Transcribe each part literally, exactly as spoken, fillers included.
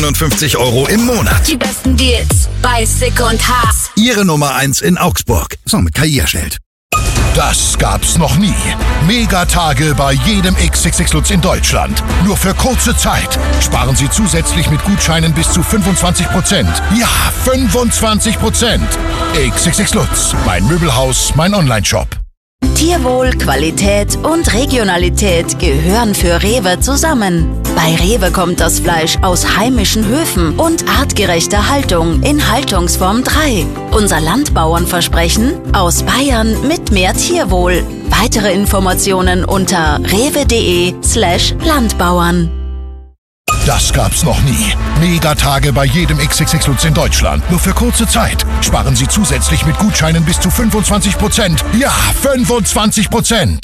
neunundfünfzig Euro im Monat. Die besten Deals bei Sick und Haas. Ihre Nummer eins in Augsburg. So, mit K I erstellt. Das gab's noch nie. Megatage bei jedem X X X Lutz in Deutschland. Nur für kurze Zeit. Sparen Sie zusätzlich mit Gutscheinen bis zu fünfundzwanzig Prozent. Ja, fünfundzwanzig Prozent. X X X Lutz. Mein Möbelhaus, mein Onlineshop. Tierwohl, Qualität und Regionalität gehören für Rewe zusammen. Bei Rewe kommt das Fleisch aus heimischen Höfen und artgerechter Haltung in Haltungsform drei. Unser Landbauernversprechen: aus Bayern mit mehr Tierwohl. Weitere Informationen unter rewe.de slash Landbauern. Das gab's noch nie. Megatage bei jedem X X X Lutz in Deutschland. Nur für kurze Zeit. Sparen Sie zusätzlich mit Gutscheinen bis zu fünfundzwanzig Prozent. Ja, fünfundzwanzig Prozent.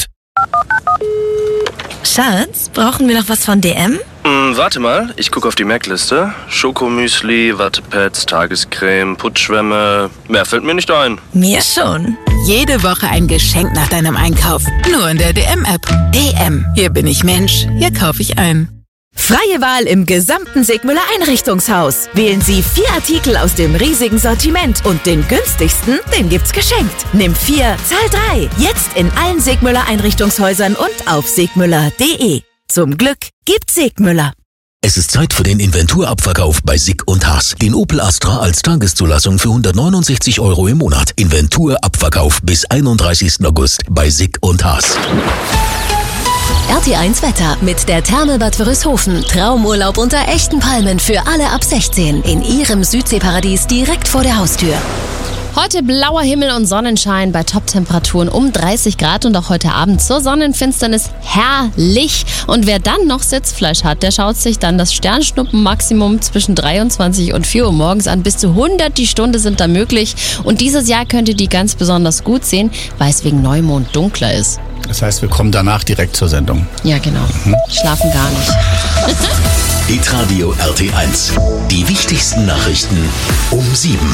Schatz, brauchen wir noch was von D M? Hm, warte mal, ich gucke auf die Merkliste. Schokomüsli, Wattepads, Tagescreme, Putzschwämme. Mehr fällt mir nicht ein. Mir schon. Jede Woche ein Geschenk nach deinem Einkauf. Nur in der D M-App. D M. Hier bin ich Mensch. Hier kaufe ich ein. Freie Wahl im gesamten Sigmüller Einrichtungshaus. Wählen Sie vier Artikel aus dem riesigen Sortiment und den günstigsten, den gibt's geschenkt. Nimm vier, zahl drei. Jetzt in allen Sigmüller Einrichtungshäusern und auf sigmüller punkt de. Zum Glück gibt's Sigmüller. Es ist Zeit für den Inventurabverkauf bei Sick und Haas. Den Opel Astra als Tageszulassung für hundertneunundsechzig Euro im Monat. Inventurabverkauf bis einunddreißigsten August bei Sick und Haas. R T eins Wetter mit der Therme Bad Wörishofen. Traumurlaub unter echten Palmen für alle ab sechzehn. In Ihrem Südseeparadies direkt vor der Haustür. Heute blauer Himmel und Sonnenschein bei Toptemperaturen um dreißig Grad und auch heute Abend zur Sonnenfinsternis herrlich. Und wer dann noch Sitzfleisch hat, der schaut sich dann das Sternschnuppenmaximum zwischen dreiundzwanzig und vier Uhr morgens an. Bis zu hundert die Stunde sind da möglich. Und dieses Jahr könnt ihr die ganz besonders gut sehen, weil es wegen Neumond dunkler ist. Das heißt, wir kommen danach direkt zur Sendung. Ja, genau. Mhm. Schlafen gar nicht. Hitradio R T eins. Die wichtigsten Nachrichten um sieben.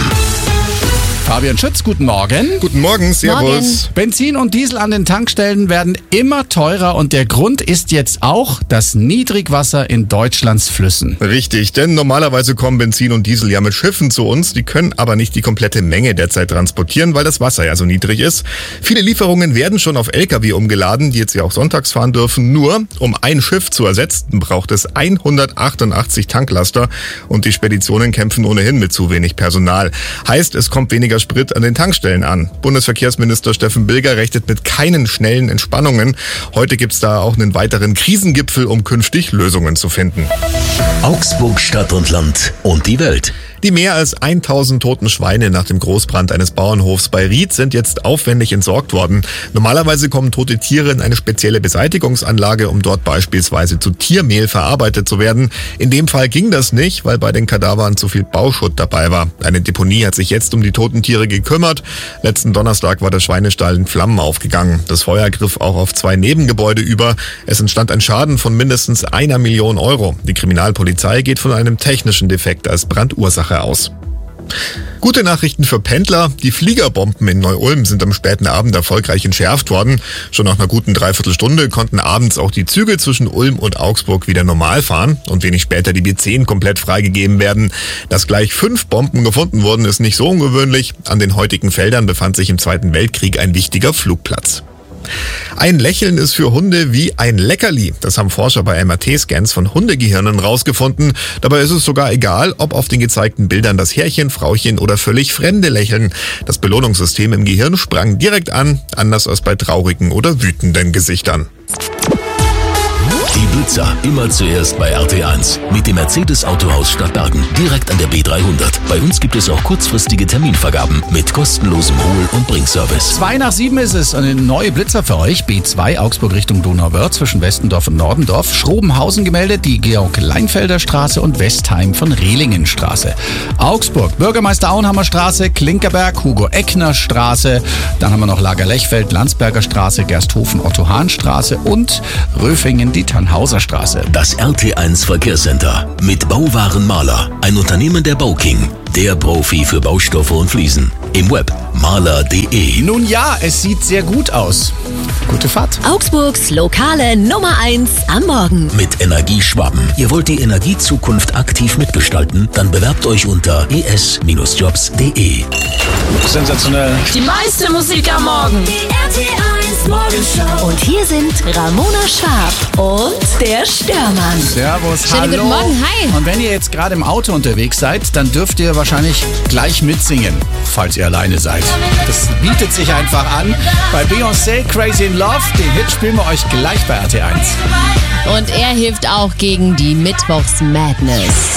Fabian Schütz, guten Morgen. Guten Morgen, servus. Morgen. Benzin und Diesel an den Tankstellen werden immer teurer und der Grund ist jetzt auch das Niedrigwasser in Deutschlands Flüssen. Richtig, denn normalerweise kommen Benzin und Diesel ja mit Schiffen zu uns, die können aber nicht die komplette Menge derzeit transportieren, weil das Wasser ja so niedrig ist. Viele Lieferungen werden schon auf L K W umgeladen, die jetzt ja auch sonntags fahren dürfen. Nur, um ein Schiff zu ersetzen, braucht es hundertachtundachtzig Tanklaster und die Speditionen kämpfen ohnehin mit zu wenig Personal. Heißt, es kommt weniger Sprit an den Tankstellen an. Bundesverkehrsminister Steffen Bilger rechnet mit keinen schnellen Entspannungen. Heute gibt's da auch einen weiteren Krisengipfel, um künftig Lösungen zu finden. Augsburg, Stadt und Land und die Welt. Die mehr als tausend toten Schweine nach dem Großbrand eines Bauernhofs bei Ried sind jetzt aufwendig entsorgt worden. Normalerweise kommen tote Tiere in eine spezielle Beseitigungsanlage, um dort beispielsweise zu Tiermehl verarbeitet zu werden. In dem Fall ging das nicht, weil bei den Kadavern zu viel Bauschutt dabei war. Eine Deponie hat sich jetzt um die toten Tiere gekümmert. Letzten Donnerstag war der Schweinestall in Flammen aufgegangen. Das Feuer griff auch auf zwei Nebengebäude über. Es entstand ein Schaden von mindestens einer Million Euro. Die Kriminalpolizei geht von einem technischen Defekt als Brandursache aus. Gute Nachrichten für Pendler. Die Fliegerbomben in Neu-Ulm sind am späten Abend erfolgreich entschärft worden. Schon nach einer guten Dreiviertelstunde konnten abends auch die Züge zwischen Ulm und Augsburg wieder normal fahren und wenig später die B zehn komplett freigegeben werden. Dass gleich fünf Bomben gefunden wurden, ist nicht so ungewöhnlich. An den heutigen Feldern befand sich im Zweiten Weltkrieg ein wichtiger Flugplatz. Ein Lächeln ist für Hunde wie ein Leckerli. Das haben Forscher bei M R T-Scans von Hundegehirnen rausgefunden. Dabei ist es sogar egal, ob auf den gezeigten Bildern das Herrchen, Frauchen oder völlig Fremde lächeln. Das Belohnungssystem im Gehirn sprang direkt an, anders als bei traurigen oder wütenden Gesichtern. Die Blitzer immer zuerst bei R T eins. Mit dem Mercedes-Autohaus Stadtbergen. Direkt an der B dreihundert. Bei uns gibt es auch kurzfristige Terminvergaben mit kostenlosem Hol- und Bringservice. Zwei nach sieben ist es. Eine neue Blitzer für euch. B zwei Augsburg Richtung Donauwörth zwischen Westendorf und Nordendorf. Schrobenhausen gemeldet. Die Georg-Leinfelder Straße und Westheim von Rehlingenstraße. Augsburg Bürgermeister Auenhammer Straße, Klinkerberg, Hugo-Eckner Straße. Dann haben wir noch Lager-Lechfeld, Landsberger Straße, Gersthofen, Otto-Hahn Straße und Röfingen die Tannhauser Straße. Das R T eins Verkehrscenter mit Bauwarenmaler, ein Unternehmen der Bauking, der Profi für Baustoffe und Fliesen. Im Web maler punkt de. Nun ja, es sieht sehr gut aus. Gute Fahrt. Augsburgs lokale Nummer eins am Morgen. Mit Energieschwaben. Ihr wollt die Energiezukunft aktiv mitgestalten? Dann bewerbt euch unter e s Jobs punkt de. Sensationell. Die meiste Musik am Morgen. Die R T eins Morgenshow. Und hier sind Ramona Schwab und der Störmann. Servus, Schönen hallo. guten Morgen, hi. Und wenn ihr jetzt gerade im Auto unterwegs seid, dann dürft ihr wahrscheinlich gleich mitsingen, falls ihr alleine seid. Das bietet sich einfach an. Bei Beyoncé, Crazy in Love, den Hit spielen wir euch gleich bei R T eins. Und er hilft auch gegen die Mittwochs-Madness.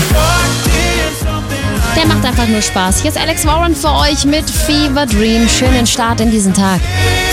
Der macht einfach nur Spaß. Hier ist Alex Warren für euch mit Fever Dream. Schönen Start in diesen Tag.